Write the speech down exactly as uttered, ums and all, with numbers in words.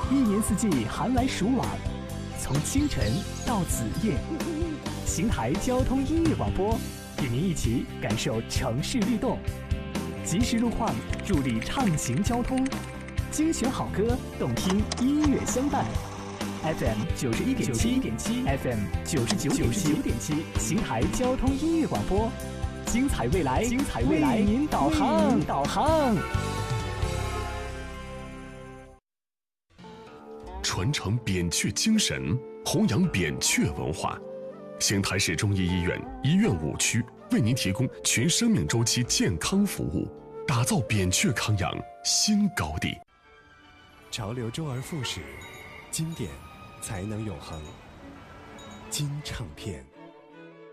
一年四季寒来暑往，从清晨到子夜，邢台交通音乐广播与您一起感受城市律动，及时路况助力畅行交通，精选好歌，动听音乐相伴。F M 九十一点七点七 ，F M 九十九点九点七，邢台交通音乐广播，精彩未来，精彩未来，为您导航，导航。 传承扁鹊精神，弘扬扁鹊文化。邢台市中医医院医院五区为您提供全生命周期健康服务，打造扁鹊康养新高地。 潮流周而复始，经典才能永恒。金唱片。